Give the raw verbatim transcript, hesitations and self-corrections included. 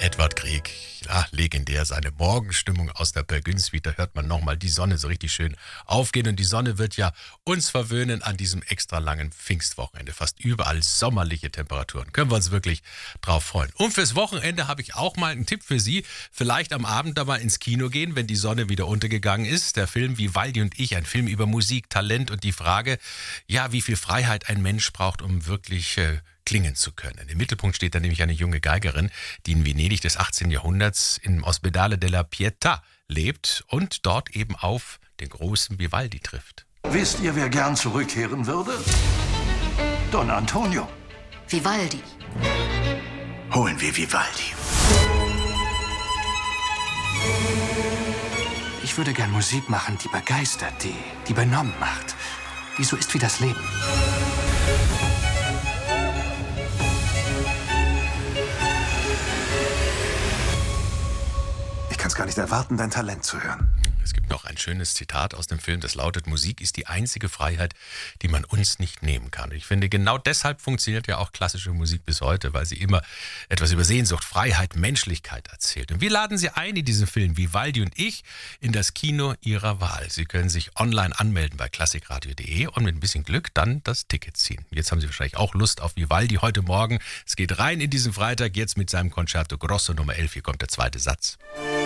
Edward Grieg, ja, legendär, seine Morgenstimmung aus der Burgund-Suite, da hört man nochmal die Sonne so richtig schön aufgehen und die Sonne wird ja uns verwöhnen an diesem extra langen Pfingstwochenende. Fast überall sommerliche Temperaturen, können wir uns wirklich drauf freuen. Und fürs Wochenende habe ich auch mal einen Tipp für Sie, vielleicht am Abend da mal ins Kino gehen, wenn die Sonne wieder untergegangen ist. Der Film Vivaldi und ich, ein Film über Musik, Talent und die Frage, ja, wie viel Freiheit ein Mensch braucht, um wirklich äh, klingen zu können. Im Mittelpunkt steht da nämlich eine junge Geigerin, die in Venedig des achtzehnten Jahrhunderts im Ospedale della Pietà lebt und dort eben auf den großen Vivaldi trifft. Wisst ihr, wer gern zurückkehren würde? Don Antonio. Vivaldi. Holen wir Vivaldi. Ich würde gern Musik machen, die begeistert, die, die benommen macht. Die so ist wie das Leben. Ich kann es gar nicht erwarten, dein Talent zu hören. Es gibt noch ein schönes Zitat aus dem Film, das lautet: Musik ist die einzige Freiheit, die man uns nicht nehmen kann. Ich finde, genau deshalb funktioniert ja auch klassische Musik bis heute, weil sie immer etwas über Sehnsucht, Freiheit, Menschlichkeit erzählt. Und wir laden Sie ein in diesem Film Vivaldi und ich in das Kino Ihrer Wahl. Sie können sich online anmelden bei klassikradio punkt de und mit ein bisschen Glück dann das Ticket ziehen. Jetzt haben Sie wahrscheinlich auch Lust auf Vivaldi heute Morgen. Es geht rein in diesen Freitag, jetzt mit seinem Concerto Grosso Nummer elf. Hier kommt der zweite Satz.